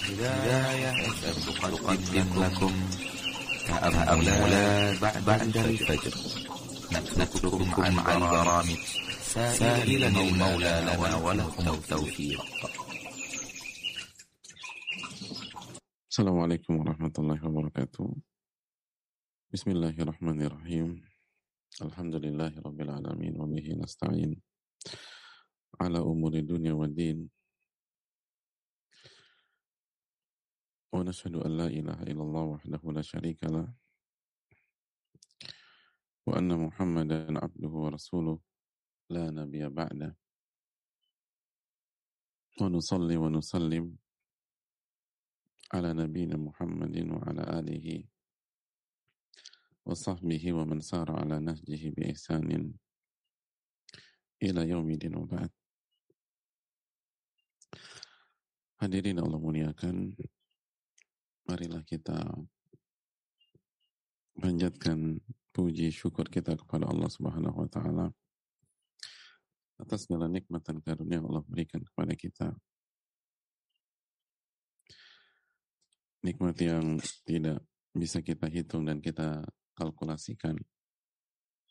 Hidayah FM tuqaddim lakum ta'ammulat ba'da al-fajr natlukum ma'al baramij sa'ilan al-mawla lana wa lakum at-tawfiq. Assalamualaikum warahmatullahi wabarakatuh. Bismillahirrahmanirrahim. Alhamdulillahi rabbil alamin wa bihi nasta'in ala umuri dunya wad din. Wa nashhadu an la ilaha illallah wahdahu la syarika lah wa anna Muhammadan abduhu wa rasuluh la nabiyya ba'da. Wa nusalli wa nusallim ala nabiyyina Muhammadin wa ala alihi wa sahbihi wa man sara ala nahjihi bi ihsanin ila yaumidin wa ba'd. Hadirin Allah muliakan, marilah kita panjatkan puji syukur kita kepada Allah Subhanahu wa taala atas segala nikmat dan karunia yang Allah berikan kepada kita. Nikmat yang tidak bisa kita hitung dan kita kalkulasikan.